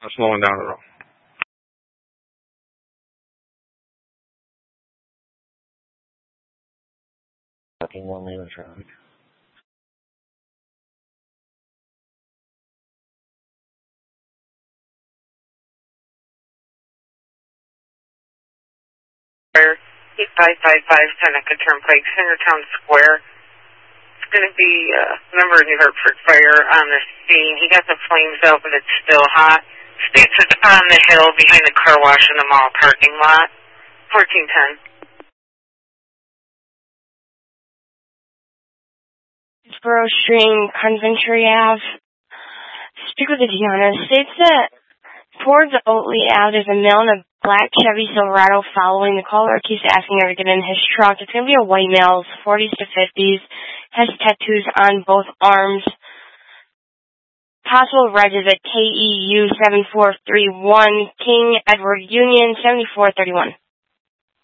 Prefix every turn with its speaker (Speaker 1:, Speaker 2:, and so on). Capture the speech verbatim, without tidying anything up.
Speaker 1: slowing down at all. Fucking one lane of traffic.
Speaker 2: eight five five five Seneca Turnpike, Centertown Square. It's going to be a member of New Hartford Fire on the scene. He got the flames out, but it's still hot. States it's on the hill behind the car wash in the mall parking lot. fourteen ten.
Speaker 3: Borough Stream, Conventry Ave. Speak with the Gianna. States that towards Oatley Ave, there's a male in a black Chevy Silverado following. The caller keeps asking her to get in his truck. It's going to be a white male, forties to fifties, has tattoos on both arms. Possible reg is at K E U seven four three one, King Edward Union seventy-four thirty-one.